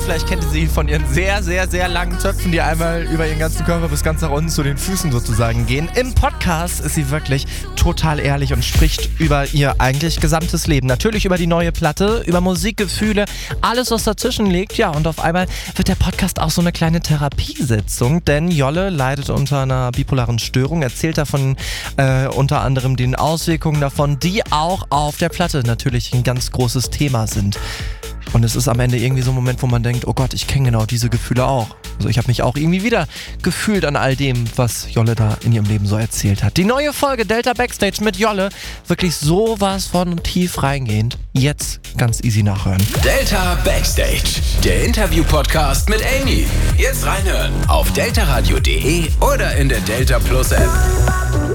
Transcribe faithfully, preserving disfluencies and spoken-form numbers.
Vielleicht kennt ihr sie von ihren sehr, sehr, sehr langen Zöpfen, die einmal über ihren ganzen Körper bis ganz nach unten zu den Füßen sozusagen gehen. Im Podcast ist sie wirklich total ehrlich und spricht über ihr eigentlich gesamtes Leben. Natürlich über die neue Platte, über Musikgefühle, alles, was dazwischen liegt. Ja, und auf einmal wird der Podcast auch so eine kleine Therapiesitzung, denn Jolle leidet unter einer bipolaren Störung, erzählt davon äh, unter anderem den Auswirkungen davon, die auch auf der Platte natürlich ein ganz großes Thema sind. Und es ist am Ende irgendwie so ein Moment, wo man denkt, oh Gott, ich kenne genau diese Gefühle auch. Also ich habe mich auch irgendwie wieder gefühlt an all dem, was Jolle da in ihrem Leben so erzählt hat. Die neue Folge Delta Backstage mit Jolle, wirklich sowas von tief reingehend. Jetzt ganz easy nachhören. Delta Backstage, der Interview-Podcast mit Amy. Jetzt reinhören auf deltaradio punkt de oder in der Delta Plus App.